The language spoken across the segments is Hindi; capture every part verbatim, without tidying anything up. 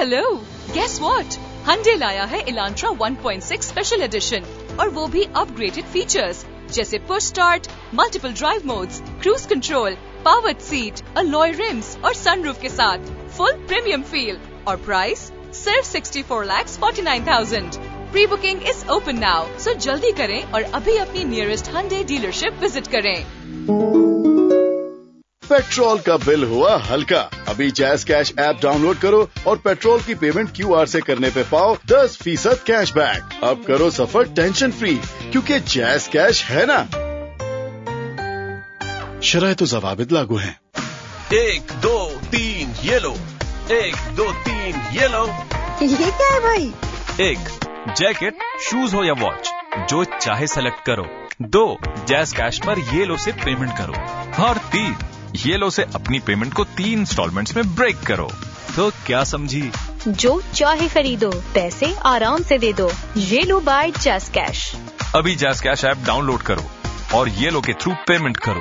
Hello, guess what? Hyundai लाया है Elantra one point six special edition और वो भी अपग्रेडेड फीचर्स जैसे push start, multiple drive modes, cruise control, powered seat, alloy RIMS और सनरूफ के साथ फुल प्रीमियम फील और प्राइस सिर्फ sixty four lakh forty nine thousand. Pre booking is open now, सो जल्दी करें और अभी अपनी नियरेस्ट Hyundai डीलरशिप विजिट करें। पेट्रोल का बिल हुआ हल्का। अभी जैस कैश ऐप डाउनलोड करो और पेट्रोल की पेमेंट क्यू आर से करने पे पाओ दस फीसद कैश बैक। अब करो सफर टेंशन फ्री, क्योंकि जैस कैश है ना। शराय तो ज़वाबित लागू हैं। एक दो तीन ये लो, एक दो तीन ये लो। ये क्या है भाई? एक जैकेट, शूज हो या वॉच, जो चाहे सेलेक्ट करो। दो जैस कैश पर ये लो से पेमेंट करो। और तीन ये लो से अपनी पेमेंट को तीन इंस्टॉलमेंट्स में ब्रेक करो। तो क्या समझी? जो चाहे खरीदो, पैसे आराम से दे दो। ये लो बाय जैस कैश। अभी जैस कैश ऐप डाउनलोड करो और ये लो के थ्रू पेमेंट करो।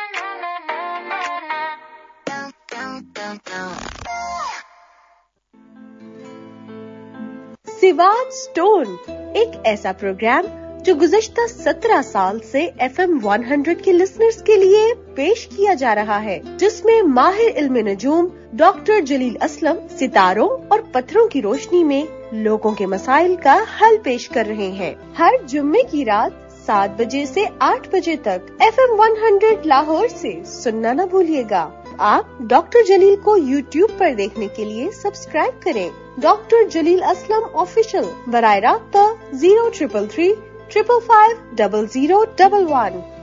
सिवाज स्टोन एक ऐसा प्रोग्राम जो गुज़श्ता सत्रह साल से एफ एम सौ के लिसनर्स के लिए पेश किया जा रहा है, जिसमें माहिर इल्म नजूम डॉक्टर जलील असलम सितारों और पत्थरों की रोशनी में लोगों के मसाइल का हल पेश कर रहे हैं। हर जुम्मे की रात सात बजे से आठ बजे तक एफ एम सौ लाहौर से सुनना न भूलिएगा। आप डॉक्टर जलील को यूट्यूब पर देखने के लिए सब्सक्राइब करें। डॉक्टर जलील असलम ऑफिशियल, बराए राब्ता zero triple three triple five double zero double one.